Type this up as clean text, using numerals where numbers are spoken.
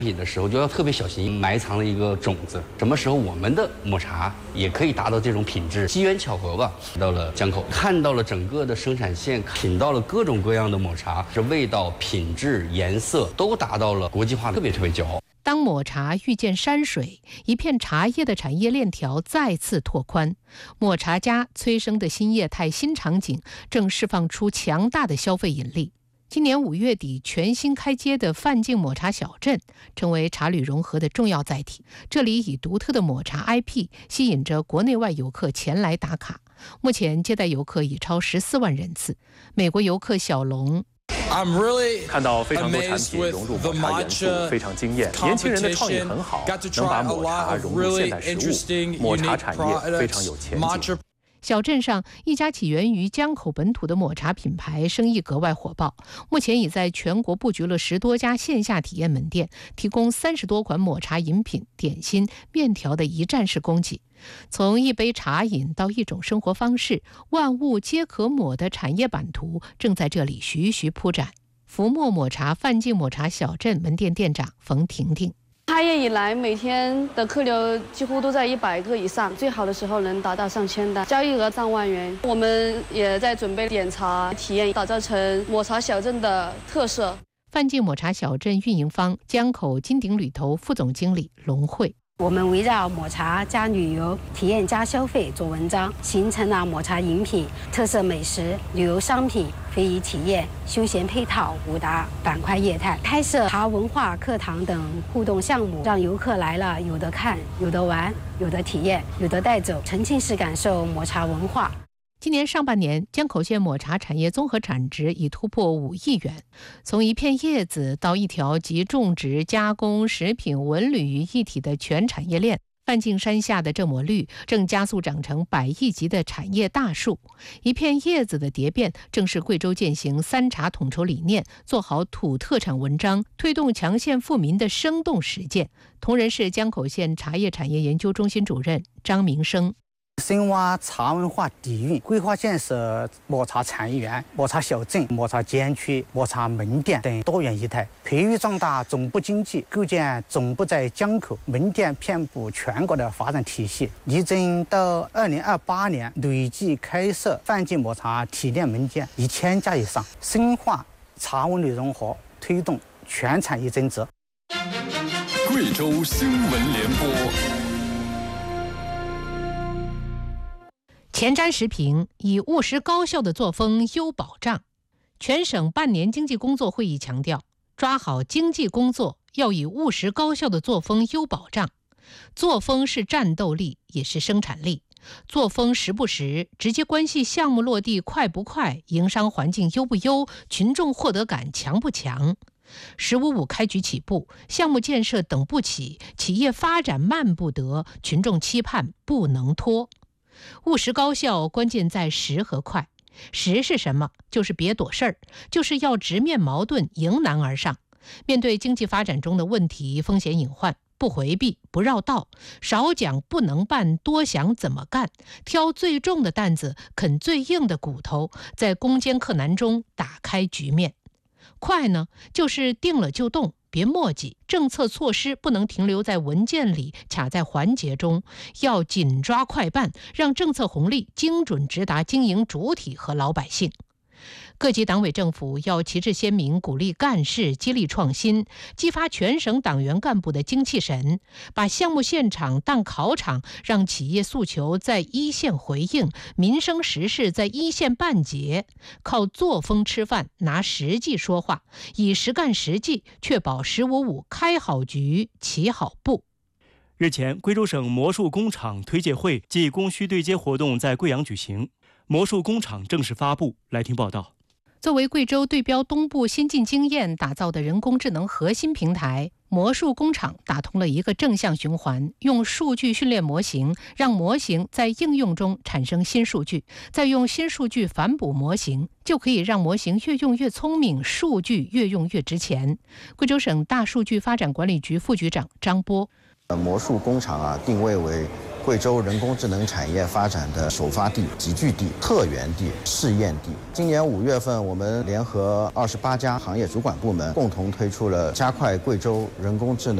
品的时候就要特别小心，埋藏了一个种子。什么时候我们的抹茶也可以达到这种品质？机缘巧合吧，到了江口，看到了整个的生产线，品到了各种各样的抹茶，这味道、品质、颜色都达到了国际化，特别骄傲。 当抹茶遇见山水，一片茶叶的产业链条再次拓宽，抹茶家催生的新业态、新场景正释放出强大的消费引力。今年5月底全新开街的范进抹茶小镇，成为茶旅融合的重要载体。这里以独特的抹茶 IP 吸引着国内外游客前来打卡，目前接待游客已超14万人次。美国游客小龙看到非常多产品融入抹茶元素，非常惊艳。年轻人的创意很好，能把抹茶融入现代食物，抹茶产业非常有前景。 小镇上一家起源于江口本土的抹茶品牌生意格外火爆，目前已在全国布局了10多家线下体验门店，提供30多款抹茶饮品、点心、面条的一站式供给。从一杯茶饮到一种生活方式，万物皆可抹的产业版图正在这里徐徐铺展。福墨抹茶范进抹茶小镇门店店长冯婷婷。 开业以来，每天的客流几乎都在100个以上，最好的时候能达到上千单，交易额上万元。我们也在准备点茶体验，打造成抹茶小镇的特色。 范进抹茶小镇运营方江口金鼎旅投副总经理龙慧。 我们围绕抹茶加旅游、体验加消费做文章，形成了抹茶饮品、特色美食、旅游商品、非遗体验、休闲配套5大板块业态，开设茶文化课堂等互动项目，让游客来了有得看、有得玩、有得体验、有得带走，沉浸式感受抹茶文化。 今年上半年，江口县抹茶产业综合产值已突破5亿元。从一片叶子到一条集种植、加工、食品、文旅于一体的全产业链，范进山下的这抹绿正加速长成100亿级的产业大树。一片叶子的蝶变，正是贵州践行3茶统筹理念，做好土特产文章，推动强县富民的生动实践。铜仁市江口县茶叶产业研究中心主任张明生。 深挖茶文化底蕴，规划建设抹茶产业园、抹茶小镇、抹茶监区、抹茶门店等多元业态，培育壮大总部经济，构建总部在江口、门店遍布全国的发展体系。力争到2028年累计开设范进抹茶体验门店1000家以上，深化茶文旅融合，推动全产业增值。 贵州新闻联播。 前瞻时评：以务实高效的作风优保障。全省半年经济工作会议强调，抓好经济工作要以务实高效的作风优保障。作风是战斗力，也是生产力。作风实不实，直接关系项目落地快不快，营商环境优不优，群众获得感强不强。“15+5”开局起步，项目建设等不起，企业发展慢不得，群众期盼不能拖。务实高效关键在实和快。实是什么？就是别躲事儿，就是要直面矛盾，迎难而上。面对经济发展中的问题、风险隐患，不回避，不绕道，少讲不能办，多想怎么干，挑最重的担子，啃最硬的骨头，在攻坚克难中打开局面。快呢，就是定了就动，别磨叽，政策措施不能停留在文件里，卡在环节中，要紧抓快办，让政策红利精准直达经营主体和老百姓。各级党委政府要旗帜鲜明，鼓励干事，激励创新，激发全省党员干部的精气神，把项目现场当考场，让企业诉求在一线回应，民生实事在一线办结，靠作风吃饭，拿实际说话，以实干实际，确保“15+5”开好局，起好步。 日前，贵州省魔术工厂推介会暨供需对接活动在贵阳举行，魔术工厂正式发布。来听报道。 作为贵州对标东部先进经验打造的人工智能核心平台，魔术工厂打通了一个正向循环，用数据训练模型，让模型在应用中产生新数据，再用新数据反哺模型，就可以让模型越用越聪明，数据越用越值钱。贵州省大数据发展管理局副局长张波。 魔术工厂定位为贵州人工智能产业发展的首发地、集聚地、特源地、试验地。今年5月份，我们联合28家行业主管部门共同推出了加快贵州人工智能